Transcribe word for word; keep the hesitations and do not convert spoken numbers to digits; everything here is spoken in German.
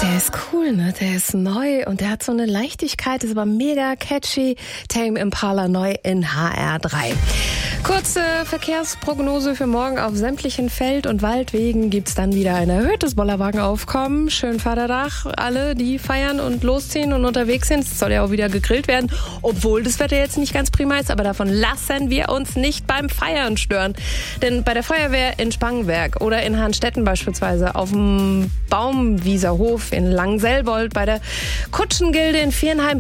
Der ist cool, ne? Der ist neu und der hat so eine Leichtigkeit, ist aber mega catchy. Tame Impala neu in H R drei. Kurze Verkehrsprognose für morgen: auf sämtlichen Feld- und Waldwegen gibt's dann wieder ein erhöhtes Bollerwagenaufkommen. Schön Vaterdach, alle, die feiern und losziehen und unterwegs sind. Es soll ja auch wieder gegrillt werden, obwohl das Wetter jetzt nicht ganz prima ist. Aber davon lassen wir uns nicht beim Feiern stören. Denn bei der Feuerwehr in Spangenberg oder in Hahnstetten beispielsweise, auf dem Baumwieserhof in Langselbold, bei der Kutschengilde in Viernheim